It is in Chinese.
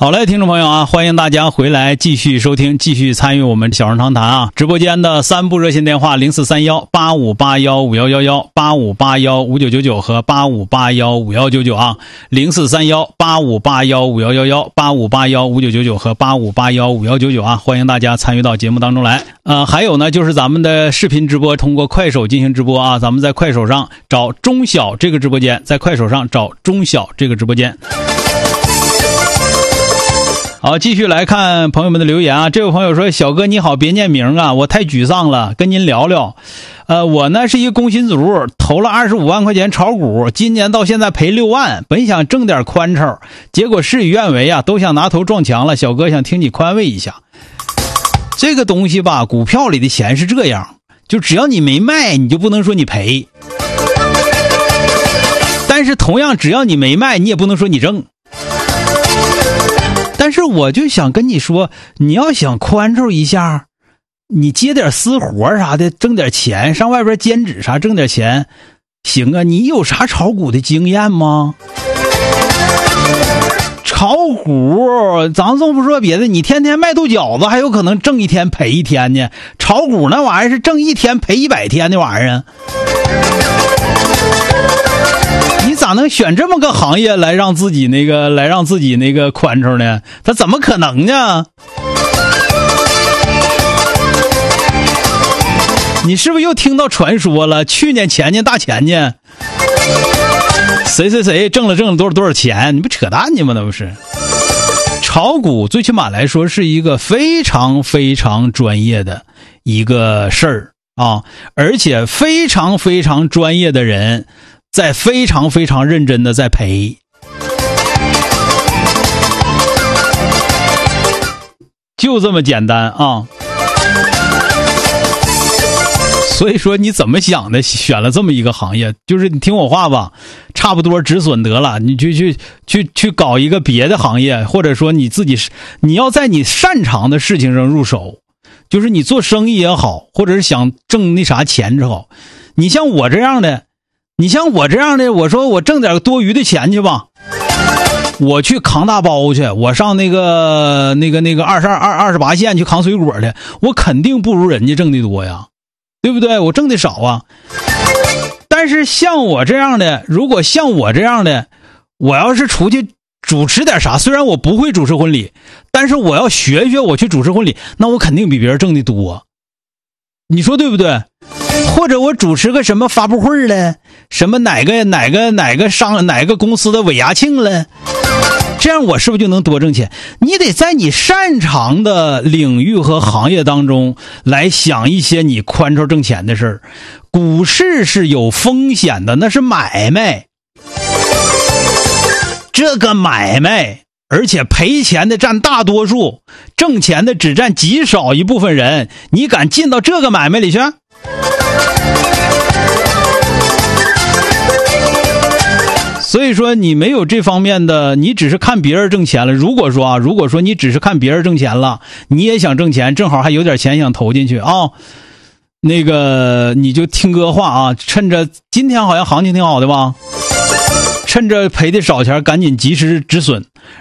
好嘞，听众朋友啊，欢迎大家回来继续收听，继续参与我们小人长谈啊。直播间的3部热线电话043185815111、85815999和85815199啊，043185815111、85815999和85815199啊，欢迎大家参与到节目当中来。还有呢，就是咱们的视频直播通过快手进行直播啊，咱们在快手上找中小这个直播间，在快手上找中小这个直播间。好，继续来看朋友们的留言啊。这位朋友说，小哥你好，别念名啊，我太沮丧了，跟您聊聊。我呢是一工薪族，投了25万块钱炒股，今年到现在赔6万，本想挣点宽抽，结果事与愿违啊，都想拿头撞墙了。小哥想听你宽慰一下。这个东西吧，股票里的钱是这样，就只要你没卖，你就不能说你赔。但是同样，只要你没卖，你也不能说你挣。但是我就想跟你说，你要想宽抽一下，你接点私活啥的，挣点钱，上外边兼职啥挣点钱，行啊。你有啥炒股的经验吗？炒股咱都不说别的，你天天卖豆饺子还有可能挣一天赔一天呢，炒股那玩意儿是挣一天赔100天的玩意儿。你咋能选这么个行业来让自己那个宽抽呢？他怎么可能呢？你是不是又听到传说了？去年前年大前年，谁挣了多少钱？你不扯淡呢吗？那不是。炒股最起码来说是一个非常非常专业的一个事儿啊，而且非常非常专业的人在非常非常认真的在赔，就这么简单啊。所以说你怎么想的选了这么一个行业，就是你听我话吧，差不多止损得了，你去搞一个别的行业，或者说你要在你擅长的事情上入手，就是你做生意也好，或者是想挣那啥钱之后，你像我这样的，我说我挣点多余的钱去吧，我去扛大包去，我上那个28线去扛水果去，我肯定不如人家挣的多呀，对不对？我挣的少啊。但是像我这样的，如果像我这样的，我要是出去主持点啥，虽然我不会主持婚礼，但是我要学我去主持婚礼，那我肯定比别人挣的多，你说对不对？或者我主持个什么发布会了，什么哪个公司的尾牙庆了，这样我是不是就能多挣钱？你得在你擅长的领域和行业当中来想一些你宽抽挣钱的事儿。股市是有风险的，那是买卖，这个买卖而且赔钱的占大多数，挣钱的只占极少一部分人，你敢进到这个买卖里去？所以说你没有这方面的，你只是看别人挣钱了。如果说你只是看别人挣钱了，你也想挣钱，正好还有点钱想投进去啊，那个你就听哥话啊，趁着今天好像行情挺好的吧，趁着赔的少钱赶紧及时止损，